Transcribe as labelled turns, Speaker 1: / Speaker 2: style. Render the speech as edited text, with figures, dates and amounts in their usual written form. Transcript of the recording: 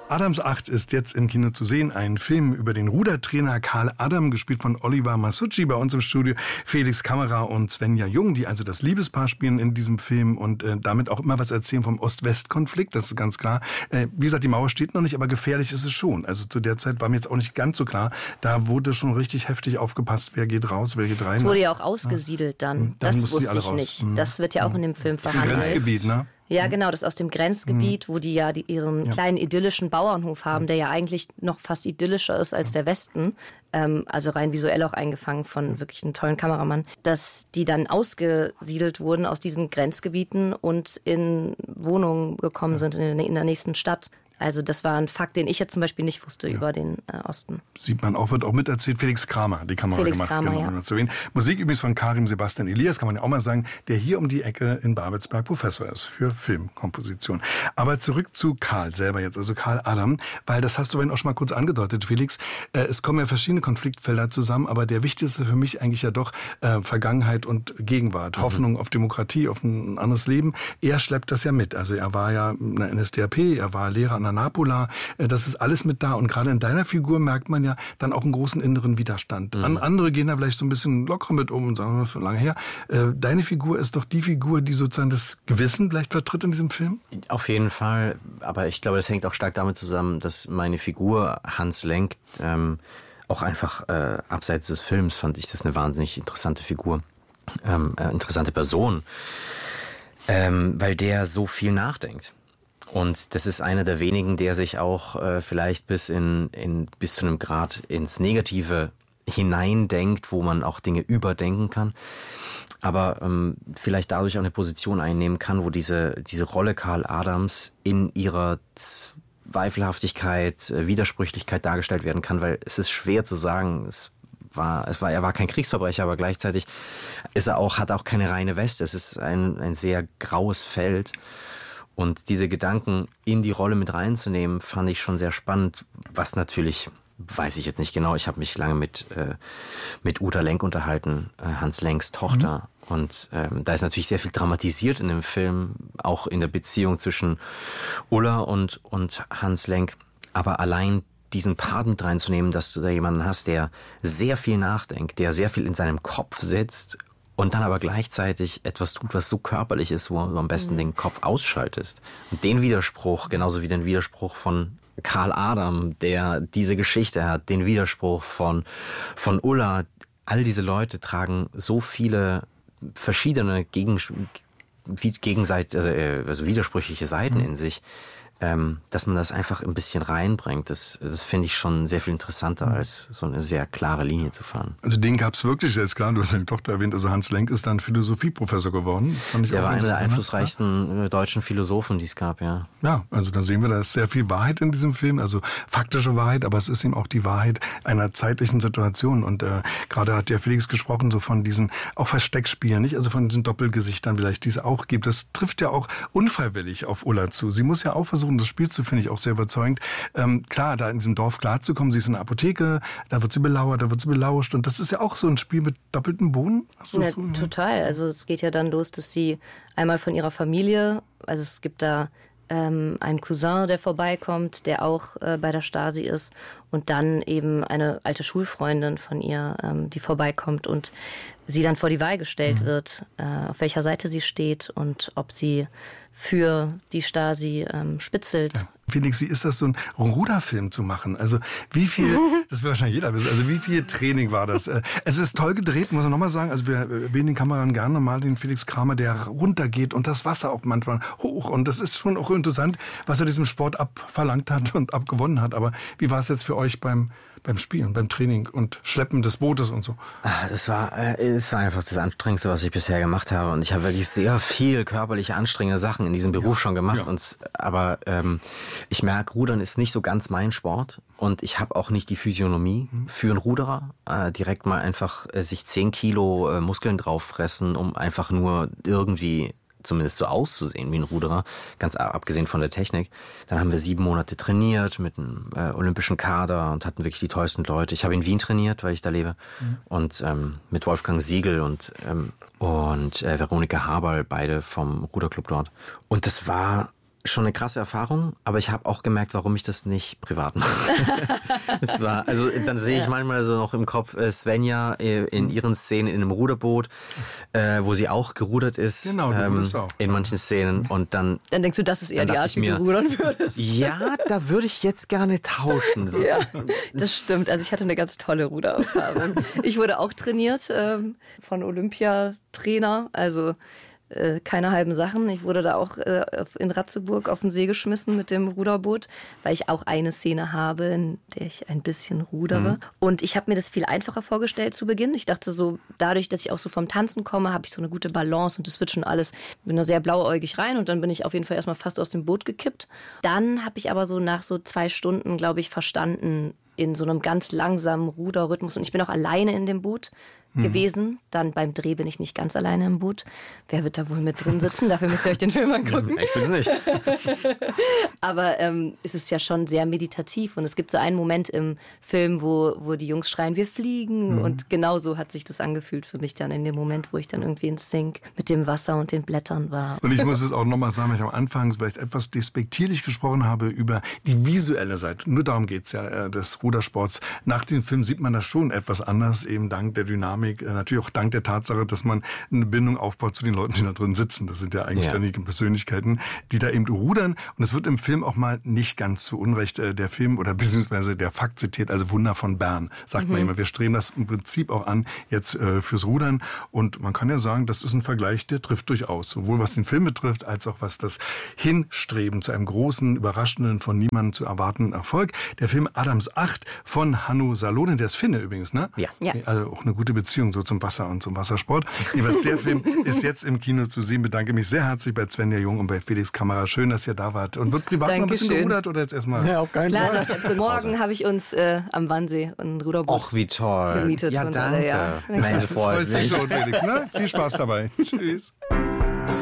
Speaker 1: Adams 8 ist jetzt im Kino zu sehen. Ein Film über den Rudertrainer Karl Adam, gespielt von Oliver Masucci, bei uns im Studio. Felix Kammerer und Svenja Jung, die also das Liebespaar spielen in diesem Film und damit auch immer was erzählen vom Ost-West-Konflikt. Das ist ganz klar. Wie gesagt, die Mauer steht noch nicht, aber gefährlich ist es schon. Also zu der Zeit war mir jetzt auch nicht ganz so klar. Da wurde schon richtig heftig aufgepasst, wer geht raus, wer geht rein.
Speaker 2: Es wurde ja auch ausgesiedelt dann. Das wusste ich nicht. Das wird ja auch in dem Film verhandelt.
Speaker 1: Das ist ein Grenzgebiet, ne?
Speaker 2: Ja, genau, das ist aus dem Grenzgebiet, wo die ja ihren kleinen idyllischen Bauernhof haben, der ja eigentlich noch fast idyllischer ist als der Westen. Also rein visuell auch eingefangen von wirklich einem tollen Kameramann. Dass die dann ausgesiedelt wurden aus diesen Grenzgebieten und in Wohnungen gekommen sind in der nächsten Stadt. Also das war ein Fakt, den ich jetzt zum Beispiel nicht wusste über den Osten.
Speaker 1: Sieht man auch, wird auch miterzählt. Felix Kramer, die Kamera
Speaker 2: Felix
Speaker 1: gemacht.
Speaker 2: Kramer,
Speaker 1: genau,
Speaker 2: ja.
Speaker 1: zu Musik übrigens von Karim Sebastian Elias, kann man ja auch mal sagen, der hier um die Ecke in Babelsberg Professor ist für Filmkomposition. Aber zurück zu Karl selber jetzt, also Karl Adam, weil das hast du vorhin auch schon mal kurz angedeutet, Felix. Es kommen ja verschiedene Konfliktfelder zusammen, aber der wichtigste für mich eigentlich ja doch Vergangenheit und Gegenwart, Hoffnung auf Demokratie, auf ein anderes Leben. Er schleppt das ja mit. Also er war ja in der NSDAP, er war Lehrer an der Napola, das ist alles mit da und gerade in deiner Figur merkt man ja dann auch einen großen inneren Widerstand. Andere gehen da vielleicht so ein bisschen locker mit um und sagen, das ist schon lange her. Deine Figur ist doch die Figur, die sozusagen das Gewissen vielleicht vertritt in diesem Film?
Speaker 3: Auf jeden Fall, aber ich glaube, das hängt auch stark damit zusammen, dass meine Figur Hans Lenk auch einfach abseits des Films fand ich das eine wahnsinnig interessante Figur, interessante Person, weil der so viel nachdenkt. Und das ist einer der wenigen, der sich auch vielleicht bis zu einem Grad ins Negative hineindenkt, wo man auch Dinge überdenken kann, aber vielleicht dadurch auch eine Position einnehmen kann, wo diese Rolle Karl Adams in ihrer Zweifelhaftigkeit, Widersprüchlichkeit dargestellt werden kann, weil es ist schwer zu sagen, er war kein Kriegsverbrecher, aber gleichzeitig hat auch keine reine Weste. Es ist ein sehr graues Feld. Und diese Gedanken in die Rolle mit reinzunehmen, fand ich schon sehr spannend. Was natürlich, weiß ich jetzt nicht genau, ich habe mich lange mit Uta Lenk unterhalten, Hans Lenks Tochter. Und da ist natürlich sehr viel dramatisiert in dem Film, auch in der Beziehung zwischen Ulla und Hans Lenk. Aber allein diesen Part mit reinzunehmen, dass du da jemanden hast, der sehr viel nachdenkt, der sehr viel in seinem Kopf sitzt, und dann aber gleichzeitig etwas tut, was so körperlich ist, wo du am besten den Kopf ausschaltest. Und den Widerspruch, genauso wie den Widerspruch von Karl Adam, der diese Geschichte hat, den Widerspruch von Ulla, all diese Leute tragen so viele verschiedene widersprüchliche Seiten in sich, dass man das einfach ein bisschen reinbringt. Das finde ich schon sehr viel interessanter, als so eine sehr klare Linie zu fahren.
Speaker 1: Also den gab es wirklich, jetzt klar, du hast deine Tochter erwähnt, also Hans Lenk ist dann Philosophieprofessor geworden.
Speaker 3: Der war einer der einflussreichsten deutschen Philosophen, die es gab, ja.
Speaker 1: Ja, also da sehen wir, da ist sehr viel Wahrheit in diesem Film, also faktische Wahrheit, aber es ist eben auch die Wahrheit einer zeitlichen Situation. Und gerade hat ja Felix gesprochen, so von diesen auch Versteckspielen, nicht? Also von diesen Doppelgesichtern vielleicht, die es auch gibt. Das trifft ja auch unfreiwillig auf Ulla zu. Sie muss ja auch versuchen, das Spiel zu, finde ich auch sehr überzeugend. Klar, da in diesem Dorf klarzukommen, sie ist in der Apotheke, da wird sie belauert, da wird sie belauscht und das ist ja auch so ein Spiel mit doppeltem Boden.
Speaker 2: Ja, so? Total. Also es geht ja dann los, dass sie einmal von ihrer Familie, also es gibt da einen Cousin, der vorbeikommt, der auch bei der Stasi ist und dann eben eine alte Schulfreundin von ihr, die vorbeikommt und sie dann vor die Wahl gestellt wird, auf welcher Seite sie steht und ob sie für die Stasi spitzelt.
Speaker 1: Ja. Felix, wie ist das, so ein Ruderfilm zu machen? Also wie viel, das will wahrscheinlich jeder wissen, also wie viel Training war das? Es ist toll gedreht, muss man nochmal sagen. Also wir erwähnen den Kameramannn gerne mal, den Felix Kramer, der runtergeht und das Wasser auch manchmal hoch. Und das ist schon auch interessant, was er diesem Sport abverlangt hat und abgewonnen hat. Aber wie war es jetzt für euch beim Spielen, beim Training und Schleppen des Bootes und so?
Speaker 3: Es war einfach das Anstrengendste, was ich bisher gemacht habe. Und ich habe wirklich sehr viel körperliche, anstrengende Sachen in diesem Beruf schon gemacht. Ja. Aber ich merke, Rudern ist nicht so ganz mein Sport. Und ich habe auch nicht die Physiognomie für einen Ruderer. Direkt mal einfach sich 10 Kilo Muskeln drauffressen, um einfach nur irgendwie zumindest so auszusehen wie ein Ruderer, ganz abgesehen von der Technik. Dann haben wir 7 Monate trainiert mit einem olympischen Kader und hatten wirklich die tollsten Leute. Ich habe in Wien trainiert, weil ich da lebe. Und mit Wolfgang Siegel und Veronika Haberl, beide vom Ruderclub dort. Und das war schon eine krasse Erfahrung, aber ich habe auch gemerkt, warum ich das nicht privat mache. Dann sehe ich manchmal so noch im Kopf Svenja in ihren Szenen in einem Ruderboot, wo sie auch gerudert ist.
Speaker 1: Genau, du rudest auch.
Speaker 3: In manchen Szenen. Und dann
Speaker 2: denkst du, das ist eher die Art, wie du rudern würdest.
Speaker 3: Ja, da würde ich jetzt gerne tauschen.
Speaker 2: Ja, das stimmt. Also ich hatte eine ganz tolle Rudererfahrung. Ich wurde auch trainiert von Olympiatrainer, also keine halben Sachen. Ich wurde da auch in Ratzeburg auf den See geschmissen mit dem Ruderboot, weil ich auch eine Szene habe, in der ich ein bisschen rudere. Und ich habe mir das viel einfacher vorgestellt zu Beginn. Ich dachte so, dadurch, dass ich auch so vom Tanzen komme, habe ich so eine gute Balance und das wird schon alles. Bin da sehr blauäugig rein und dann bin ich auf jeden Fall erstmal fast aus dem Boot gekippt. Dann habe ich aber so nach so 2 Stunden, glaube ich, verstanden, in so einem ganz langsamen Ruderrhythmus. Und ich bin auch alleine in dem Boot gewesen. Dann beim Dreh bin ich nicht ganz alleine im Boot. Wer wird da wohl mit drin sitzen? Dafür müsst ihr euch den Film angucken.
Speaker 3: Ich bin's nicht.
Speaker 2: Aber es ist ja schon sehr meditativ. Und es gibt so einen Moment im Film, wo die Jungs schreien, wir fliegen. Und genau so hat sich das angefühlt für mich dann in dem Moment, wo ich dann irgendwie in Sync mit dem Wasser und den Blättern war.
Speaker 1: Und ich muss es auch nochmal sagen, weil ich am Anfang vielleicht etwas despektierlich gesprochen habe über die visuelle Seite. Nur darum geht's ja, des Rudersports. Nach dem Film sieht man das schon etwas anders, eben dank der Dynamik. Natürlich auch dank der Tatsache, dass man eine Bindung aufbaut zu den Leuten, die da drin sitzen. Das sind ja eigenständige Persönlichkeiten, die da eben rudern. Und es wird im Film auch mal nicht ganz zu Unrecht der Film oder beziehungsweise der Fakt zitiert, also Wunder von Bern, sagt man immer. Wir streben das im Prinzip auch an, jetzt fürs Rudern. Und man kann ja sagen, das ist ein Vergleich, der trifft durchaus. Sowohl was den Film betrifft, als auch was das Hinstreben zu einem großen, überraschenden, von niemandem zu erwartenden Erfolg. Der Film Adams 8 von Hannu Salonen, der ist Finne übrigens, ne?
Speaker 3: Ja.
Speaker 1: Also auch eine gute Beziehung so zum Wasser und zum Wassersport. Jedenfalls der Film ist jetzt im Kino zu sehen. Bedanke mich sehr herzlich bei Svenja Jung und bei Felix Kammerer. Schön, dass ihr da wart. Und wird privat noch ein bisschen gerudert oder jetzt erstmal?
Speaker 3: Ja, auf keinen Fall.
Speaker 2: Klar, morgen habe ich uns am Wannsee ein Ruderboot
Speaker 3: Och, wie toll.
Speaker 2: gemietet.
Speaker 3: Ja, danke.
Speaker 2: Ja.
Speaker 3: Mensch, freut
Speaker 1: Freut sich
Speaker 3: mich.
Speaker 1: schon, Felix. Ne? Viel Spaß dabei. Tschüss.